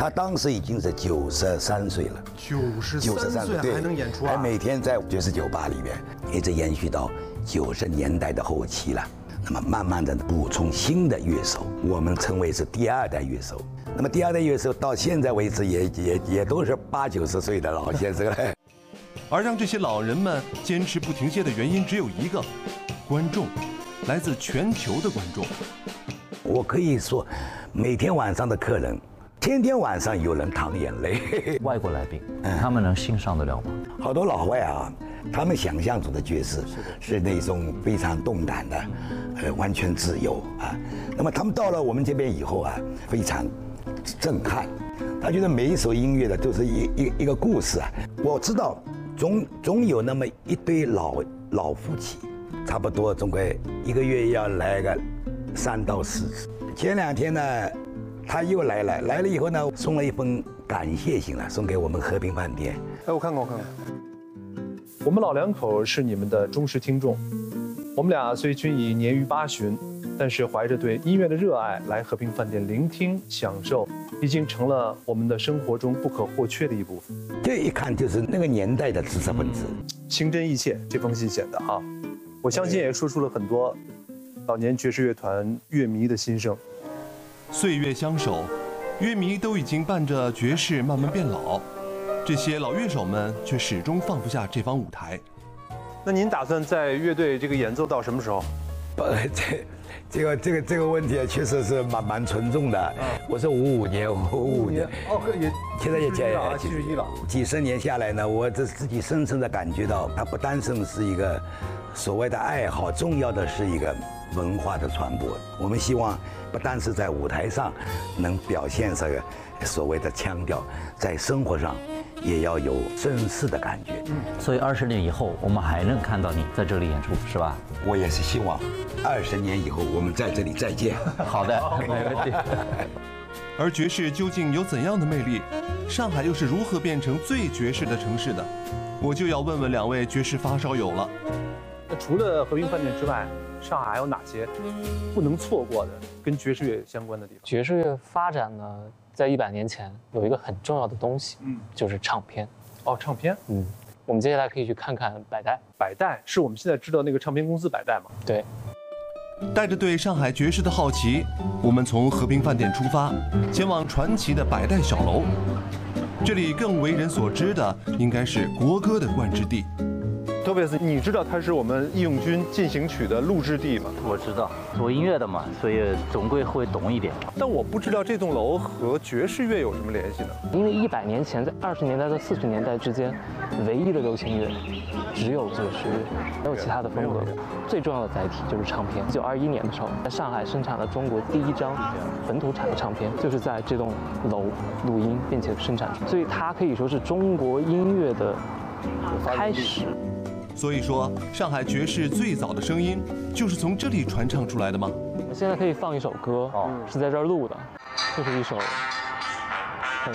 他当时已经是93岁了 ，93岁还能演出啊？ 还每天在爵士酒吧里面，一直延续到90年代的后期了。那么慢慢的补充新的乐手，我们称为是第二代乐手。那么第二代乐手到现在为止也都是80、90岁的老先生了。 而让这些老人们坚持不停歇的原因只有一个：观众，来自全球的观众。 我可以说，每天晚上的客人，天天晚上有人淌眼泪。 外国来宾，他们能欣赏得了吗？ 好多老外啊，他们想象中的爵士是那种非常动感的，完全自由啊。那么他们到了我们这边以后啊，非常震撼。他觉得每一首音乐的都是一个故事啊。我知道总有那么一对老夫妻，差不多总归1个月要来个3到4次。前2天呢，他又来了以后呢，送了一封感谢信了，送给我们和平饭店。 哎，我看看。我们老两口是你们的忠实听众，我们俩虽均已年逾80，但是怀着对音乐的热爱来和平饭店聆听享受，已经成了我们的生活中不可或缺的一部分。 这一看就是那个年代的知识分子， 情真意切，这封信写的啊，我相信也说出了很多老年爵士乐团乐迷的心声。 岁月相守，乐迷都已经伴着爵士慢慢变老，这些老乐手们却始终放不下这方舞台。 那您打算在乐队这个演奏到什么时候？ 这个问题确实是蛮沉重的。我是55年， 哦，也现在也 71了。 几十年下来呢，我自己深深的感觉到，它不单纯是一个所谓的爱好，重要的是一个文化的传播。我们希望不单是在舞台上能表现这个所谓的腔调，在生活上也要有绅士的感觉。 所以20年以后，我们还能看到你在这里演出，是吧？ 我也是希望20年以后我们在这里再见。 好的，没问题。 而爵士究竟有怎样的魅力？上海又是如何变成最爵士的城市的？我就要问问2位爵士发烧友了。 那除了和平饭店之外，上海还有哪些不能错过的跟爵士乐相关的地方？ 爵士乐发展呢，在100年前有一个很重要的东西，就是唱片。 哦，唱片。 我们接下来可以去看看百代。 百代是我们现在知道那个唱片公司百代吗？ 对。 带着对上海爵士的好奇，我们从和平饭店出发，前往传奇的百代小楼。这里更为人所知的应该是国歌的灌制地。 托贝斯，你知道它是我们义勇军进行曲的录制地吗？ 我知道，做音乐的嘛，所以总归会懂一点。 但我不知道这栋楼和爵士乐有什么联系呢？ 因为100年前，在20年代到40年代之间，唯一的流行乐只有爵士乐，没有其他的风格。最重要的载体就是唱片。1921年的时候，在上海生产了中国第一张本土产的唱片，就是在这栋楼录音并且生产出，所以它可以说是中国音乐的开始。 所以说，上海爵士最早的声音就是从这里传唱出来的吗？ 我现在可以放一首歌，是在这儿录的，就是一首很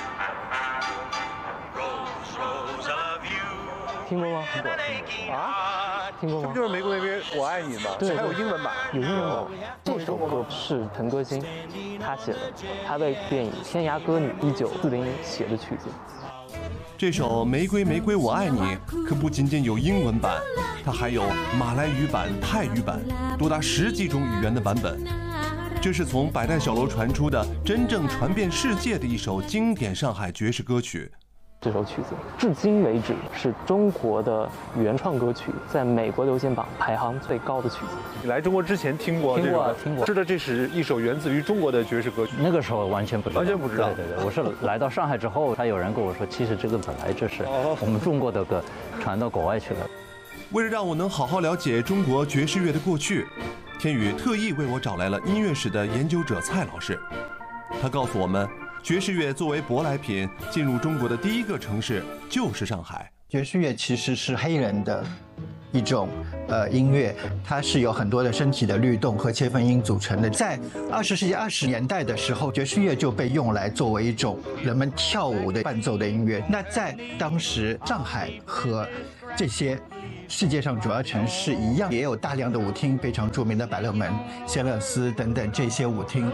听过吗？ 啊？ 听过吗？ 这不就是玫瑰玫瑰我爱你吗？ 对， 还有英文版。 有英文版。这首歌是陈歌辛他写的，他为电影《天涯歌女》1940年写的曲子。 这首《玫瑰玫瑰我爱你》可不仅仅有英文版，它还有马来语版、泰语版，多达10几种语言的版本。这是从百代小楼传出的真正传遍世界的一首经典上海爵士歌曲。 这首曲子至今为止是中国的原创歌曲在美国流行榜排行最高的曲子。 你来中国之前听过？ 听过。 知道这是一首源自于中国的爵士歌曲？ 那个时候完全不知道。 完全不知道。 对，我是来到上海之后，才有人跟我说，其实这个本来就是我们中国的歌传到国外去了。 为了让我能好好了解中国爵士乐的过去，天宇特意为我找来了音乐史的研究者蔡老师。他告诉我们，爵士乐作为舶来品进入中国的第一个城市就是上海。 爵士乐其实是黑人的一种音乐，它是有很多的身体的律动和切分音组成的。在20世纪20年代的时候，爵士乐就被用来作为一种人们跳舞的伴奏的音乐。那在当时，上海和这些世界上主要城市一样，也有大量的舞厅，非常著名的百乐门、仙乐丝等等这些舞厅。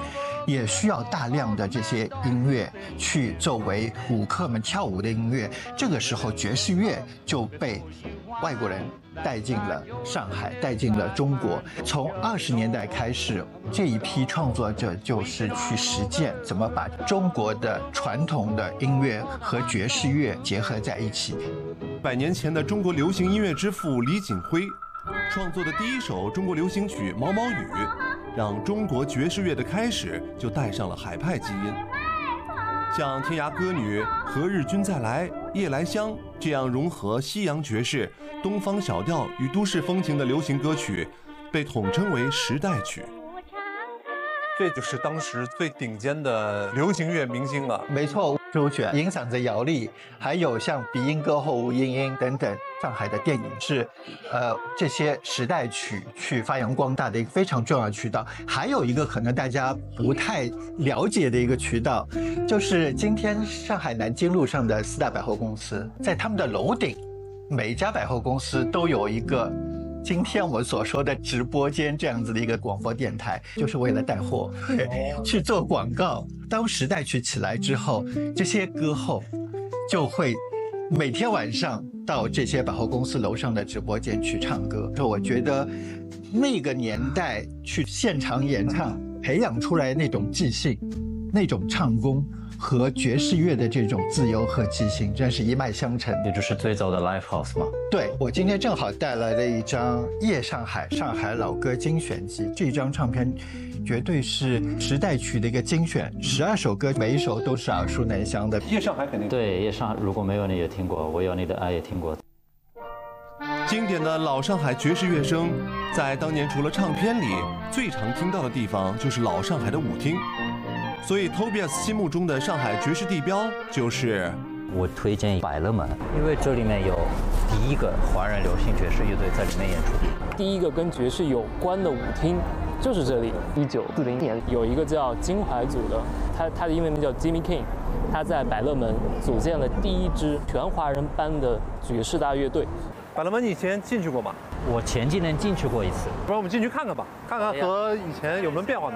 也需要大量的这些音乐去作为舞客们跳舞的音乐。这个时候，爵士乐就被外国人带进了上海，带进了中国。从20年代开始，这一批创作者就是去实践怎么把中国的传统的音乐和爵士乐结合在一起。 100年前的中国流行音乐之父李锦辉创作的第一首中国流行曲《毛毛雨》，让中国爵士乐的开始就带上了海派基因。像《天涯歌女》《何日君再来》《夜来香》这样融合西洋爵士、东方小调与都市风情的流行歌曲，被统称为时代曲。 这就是当时最顶尖的流行乐明星了。 没错，周璇、银嗓子姚丽，还有像鼻音歌后吴莺莺等等，上海的电影是，这些时代曲去发扬光大的一个非常重要的渠道。还有一个可能大家不太了解的一个渠道，就是今天上海南京路上的4大百货公司，在他们的楼顶，每一家百货公司都有一个今天我们所说的直播间这样子的一个广播电台，就是为了带货，去做广告。当时代曲起来之后，这些歌后就会每天晚上到这些百货公司楼上的直播间去唱歌。我觉得那个年代去现场演唱，培养出来那种即兴、那种唱功和爵士乐的这种自由和即兴，真是一脉相承。 也就是最早的 Live House 嘛。 对，我今天正好带来了一张《夜上海》上海老歌精选集，这张唱片绝对是时代曲的一个精选，12首歌，每一首都是耳熟能详的。 夜上海肯定对，夜上海如果没有你也听过，我有你的爱也听过。 经典的老上海爵士乐声，在当年除了唱片里，最常听到的地方就是老上海的舞厅。所以 Tobias 心目中的上海爵士地标就是我推荐百乐门，因为这里面有第一个华人流行爵士乐队在里面演出， 第一个跟爵士有关的舞厅就是这里。1940年有一个叫金怀组的，他的英文名叫 Jimmy King， 他在百乐门组建了第一支全华人班的爵士大乐队。 百乐门你以前进去过吗？ 我前几年进去过一次。 不然我们进去看看吧，看看和以前有没有变化呢？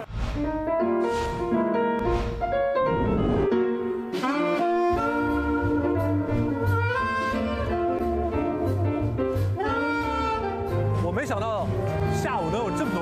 没想到下午能有这么多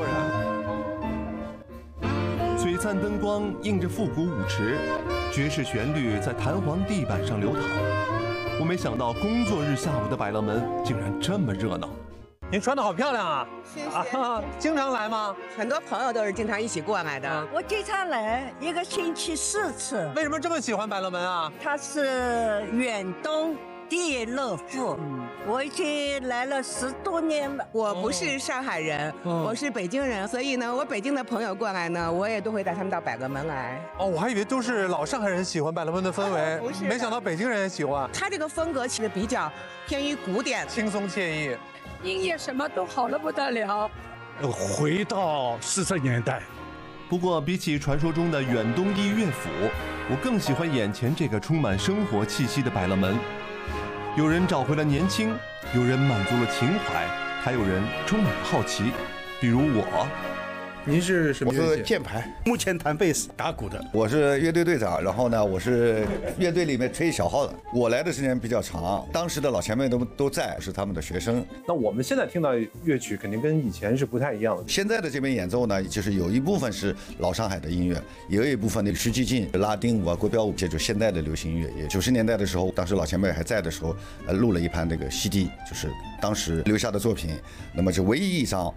人。 璀璨灯光映着复古舞池，爵士旋律在弹簧地板上流淌。我没想到工作日下午的百乐门竟然这么热闹。 您穿得好漂亮啊！ 谢谢。 经常来吗？ 很多朋友都是经常一起过来的。 我经常来，1个星期4次。 为什么这么喜欢百乐门啊？ 它是远东第一乐府，我已经来了10多年了。 我不是上海人，我是北京人，所以呢，我北京的朋友过来呢，我也都会带他们到百乐门来。 哦，我还以为都是老上海人喜欢百乐门的氛围， 不是， 没想到北京人也喜欢。 他这个风格其实比较偏于古典， 轻松惬意， 音乐什么都好得不得了。 回到40年代。 不过比起传说中的远东第一乐府，我更喜欢眼前这个充满生活气息的百乐门。有人找回了年轻，有人满足了情怀，还有人充满了好奇，比如我。 您是什么乐器？ 我是键盘，目前弹贝斯、打鼓的。 我是乐队队长，然后呢，我是乐队里面吹小号的。我来的时间比较长，当时的老前辈都在，是他们的学生。 那我们现在听到乐曲肯定跟以前是不太一样的。 现在的这边演奏呢，就是有一部分是老上海的音乐，也有一部分的徐继进、拉丁舞啊、国标舞，这就现代的流行音乐。也90年代的时候，当时老前辈还在的时候，录了一盘那个 CD， 就是当时留下的作品。那么是唯一一张。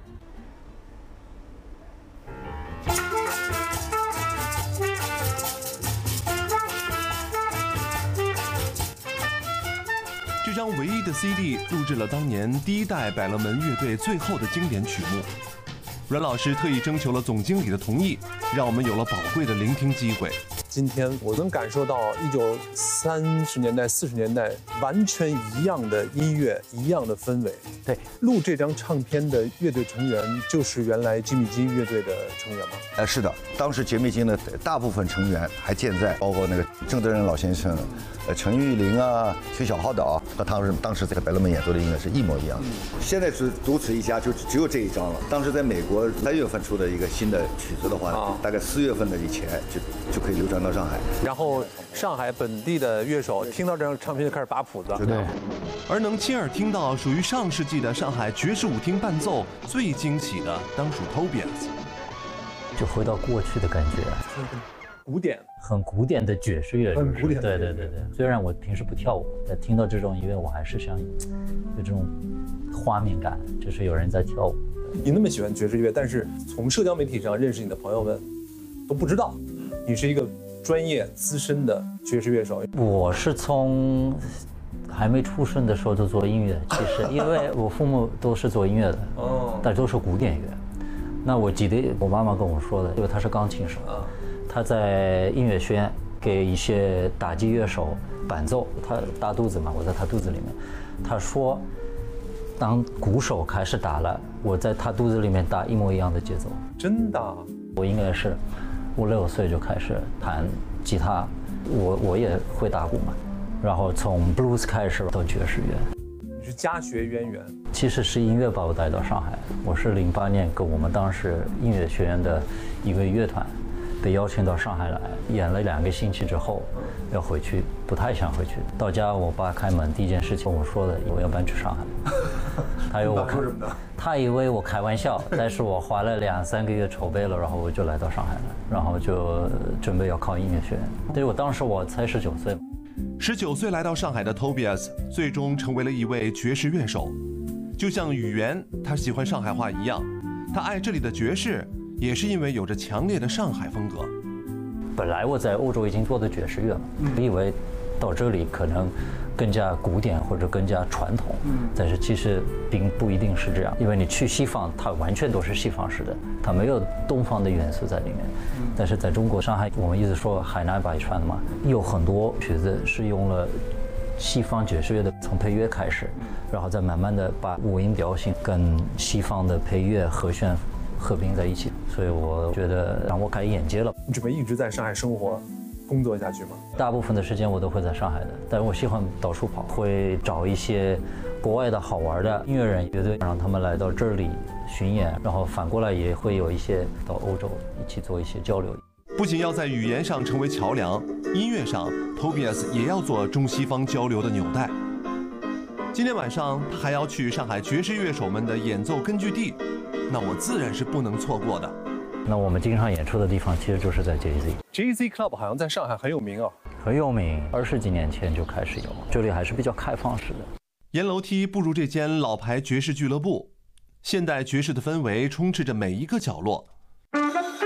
这张唯一的 CD 录制了当年第一代百乐门乐队最后的经典曲目。阮老师特意征求了总经理的同意，让我们有了宝贵的聆听机会。 今天，我能感受到1930年代、40年代完全一样的音乐，一样的氛围。 对， 录这张唱片的乐队成员就是原来吉米金乐队的成员吗？ 是的，当时杰米金的大部分成员还健在，包括那个郑德仁老先生、陈玉玲啊、薛小浩导和他们当时在百乐门演奏的音乐是一模一样的。现在是独此一家，就只有这一张了。当时在美国3月份出的一个新的曲子的话，大概4月份的以前就可以流传到上海。 然后上海本地的乐手听到这张唱片就开始把谱子。 对。 而能亲耳听到属于上世纪的上海爵士舞厅伴奏，最惊喜的当属 Tobias。 就回到过去的感觉， 古典， 很古典的爵士乐， 很古典。 对。虽然我平时不跳舞，但听到这种音乐，我还是想有这种画面感，就是有人在跳舞。 你那么喜欢爵士乐，但是从社交媒体上认识你的朋友们都不知道你是一个专业资深的爵士乐手。 我是从还没出生的时候就做音乐，其实因为我父母都是做音乐的，但都是古典乐。那我记得我妈妈跟我说的，因为她是钢琴手，她在音乐学院给一些打击乐手伴奏，她大肚子嘛，我在她肚子里面，她说，当鼓手开始打了，我在她肚子里面打一模一样的节奏。 真的？ 我应该是5、6岁就开始弹吉他，我也会打鼓嘛，然后从 blues 开始到爵士乐。 是家学渊源， 其实是音乐把我带到上海。我是08年跟我们当时音乐学院的一个乐团被邀请到上海来，演了2个星期之后要回去，不太想回去。到家我爸开门第一件事情跟我说的，我要搬去上海。他以为我开玩笑，但是我花了2、3个月筹备了，然后我就来到上海了，然后就准备要考音乐学院。对，我当时我才19岁。 19岁来到上海的 Tobias 最终成为了一位爵士乐手，就像语言他喜欢上海话一样，他爱这里的爵士也是因为有着强烈的上海风格。 本来我在欧洲已经做的爵士乐了，我以为到这里可能更加古典或者更加传统，但是其实并不一定是这样，因为你去西方，它完全都是西方式的，它没有东方的元素在里面。但是在中国上海，我们一直说海纳百川嘛，有很多曲子是用了西方爵士乐的，从配乐开始，然后再慢慢的把五音调性跟西方的配乐和弦合并在一起，所以我觉得让我开眼界了。 你准备一直在上海生活工作下去吗？ 大部分的时间我都会在上海的，但是我喜欢到处跑，会找一些国外的好玩的音乐人乐队，让他们来到这里巡演，然后反过来也会有一些到欧洲一起做一些交流。 不仅要在语言上成为桥梁，音乐上 Tobias 也要做中西方交流的纽带。今天晚上他还要去上海爵士乐手们的演奏根据地，那我自然是不能错过的。 那我们经常演出的地方其实就是在 JZ Club 好像在上海很有名哦， 很有名，20几年前就开始有，这里还是比较开放式的。 沿楼梯步入这间老牌爵士俱乐部，现代爵士的氛围充斥着每一个角落。